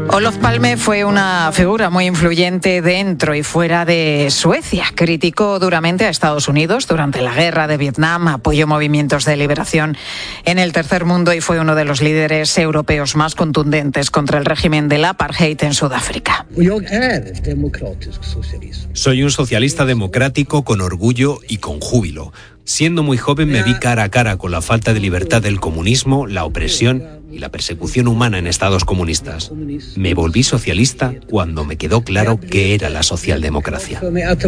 Olof Palme fue una figura muy influyente dentro y fuera de Suecia. Criticó duramente a Estados Unidos durante la guerra de Vietnam, apoyó movimientos de liberación en el tercer mundo y fue uno de los líderes europeos más contundentes contra el régimen del apartheid en Sudáfrica. Soy un socialista democrático con orgullo y con júbilo. Siendo muy joven me vi cara a cara con la falta de libertad del comunismo, la opresión y la persecución humana en estados comunistas. Me volví socialista cuando me quedó claro qué era la socialdemocracia.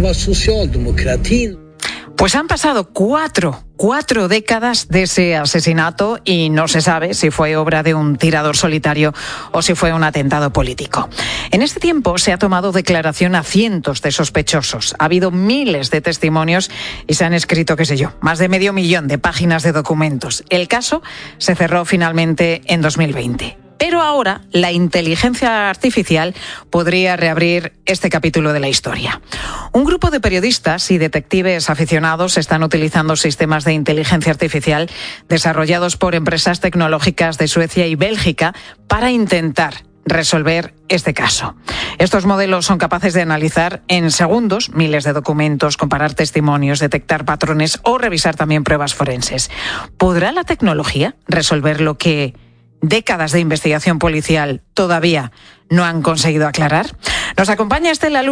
Pues han pasado cuatro décadas de ese asesinato y no se sabe si fue obra de un tirador solitario o si fue un atentado político. En este tiempo se ha tomado declaración a cientos de sospechosos. Ha habido miles de testimonios y se han escrito, más de 500.000 de páginas de documentos. El caso se cerró finalmente en 2020. Pero ahora la inteligencia artificial podría reabrir este capítulo de la historia. Un grupo de periodistas y detectives aficionados están utilizando sistemas de inteligencia artificial desarrollados por empresas tecnológicas de Suecia y Bélgica para intentar resolver este caso. Estos modelos son capaces de analizar en segundos miles de documentos, comparar testimonios, detectar patrones o revisar también pruebas forenses. ¿Podrá la tecnología resolver lo que décadas de investigación policial todavía no han conseguido aclarar? Nos acompaña Estela